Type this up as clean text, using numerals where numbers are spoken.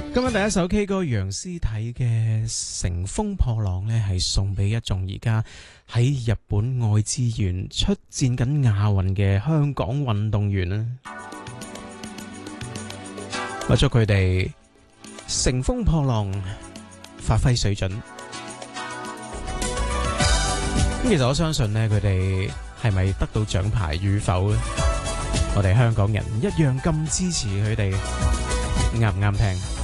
今日第一首 K 歌楊思體嘅《乘風破浪》呢，係送俾一眾而家喺日本愛知縣出戰緊亞運嘅香港運動員啦。我祝佢哋乘風破浪，發揮水準。咁其實我相信呢，佢哋係咪得到獎牌與否呢？我哋香港人一樣咁支持佢哋，啱唔啱聽？